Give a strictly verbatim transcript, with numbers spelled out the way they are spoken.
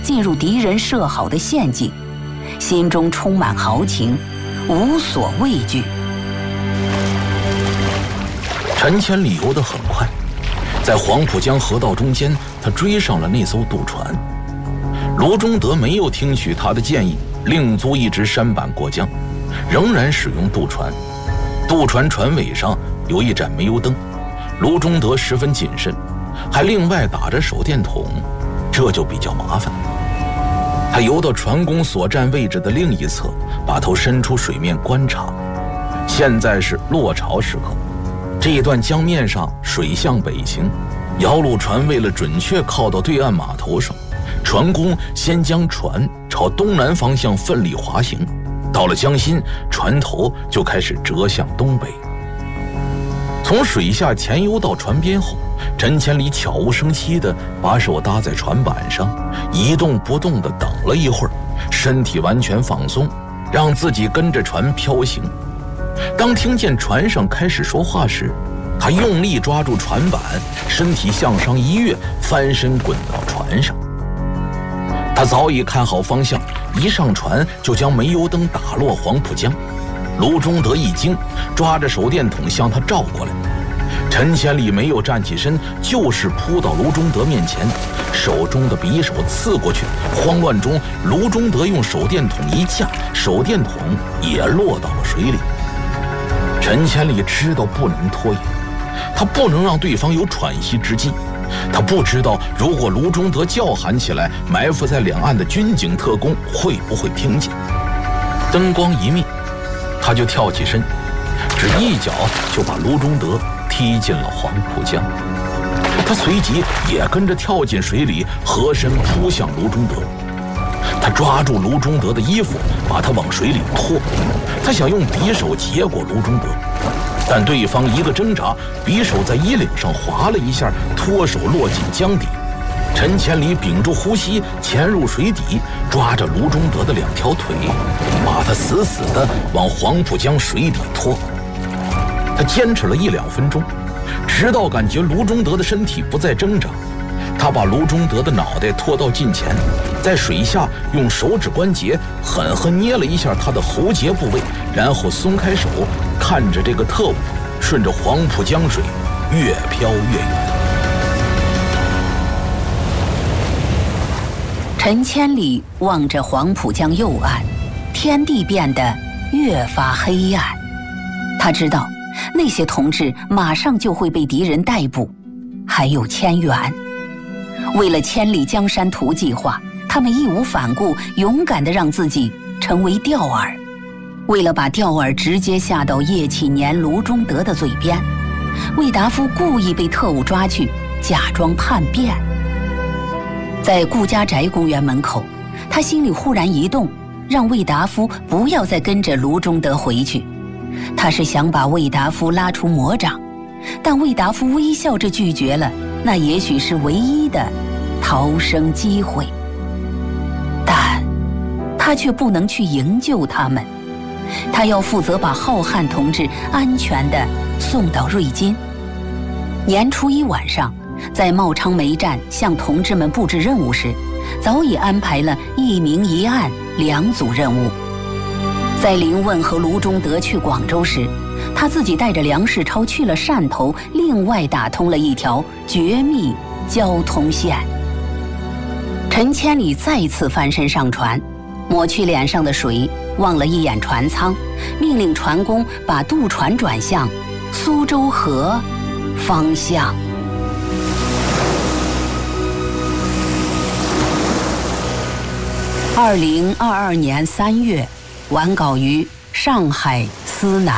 进入敌人设好的陷阱，心中充满豪情，无所畏惧。 陈千里游得很快，在黄浦江河道中间，他追上了那艘渡船。卢中德没有听取他的建议，另租一只舢板过江，仍然使用渡船。渡船船尾上有一盏煤油灯，卢中德十分谨慎，还另外打着手电筒，这就比较麻烦。他游到船工所占位置的另一侧，把头伸出水面观察。现在是落潮时刻，这一段江面上水向北行，摇橹船为了准确靠到对岸码头上，船工先将船朝东南方向奋力滑行，到了江心，船头就开始折向东北。从水下潜游到船边后，陈千里悄无声息地把手搭在船板上，一动不动地等了一会儿，身体完全放松，让自己跟着船飘行。当听见船上开始说话时，他用力抓住船板，身体向上一跃，翻身滚到船上。他早已看好方向，一上船就将煤油灯打落黄浦江。卢中德一惊，抓着手电筒向他照过来。陈千里没有站起身，就是扑到卢中德面前，手中的匕首刺过去。慌乱中，卢中德用手电筒一架，手电筒也落到了水里。陈千里知道不能拖延，他不能让对方有喘息之机。他不知道如果卢中德叫喊起来，埋伏在两岸的军警特工会不会听见。灯光一灭，他就跳起身，只一脚就把卢中德踢进了黄浦江。他随即也跟着跳进水里，合身扑向卢中德。他抓住卢中德的衣服，把他往水里拖。他想用匕首结果卢中德，但对方一个挣扎，匕首在衣领上划了一下，脱手落进江底。陈千里屏住呼吸，潜入水底，抓着卢中德的两条腿，把他死死地往黄浦江水底拖。他坚持了一两分钟，直到感觉卢中德的身体不再挣扎。他把卢中德的脑袋拖到近前，在水下用手指关节狠狠捏了一下他的喉结部位，然后松开手，看着这个特务顺着黄浦江水越飘越远。 陈千里望着黄浦江右岸，天地变得越发黑暗。他知道那些同志马上就会被敌人逮捕，还有千元。为了千里江山图计划，他们义无反顾，勇敢地让自己成为钓饵。为了把钓饵直接下到叶启年、卢中德的嘴边，魏达夫故意被特务抓去，假装叛变。在顾家宅公园门口，他心里忽然一动，让魏达夫不要再跟着卢中德回去。他是想把魏达夫拉出魔掌，但魏达夫微笑着拒绝了那也许是唯一的逃生机会。但他却不能去营救他们，他要负责把浩瀚同志安全地送到瑞金。年初一晚上，在茂昌煤站向同志们布置任务时，早已安排了一明一暗两组任务。在林问和卢中德去广州时，他自己带着梁世超去了汕头，另外打通了一条绝密交通线。陈千里再次翻身上船，抹去脸上的水，望了一眼船舱，命令船工把渡船转向苏州河方向。二零二二年三月，完稿于上海思南。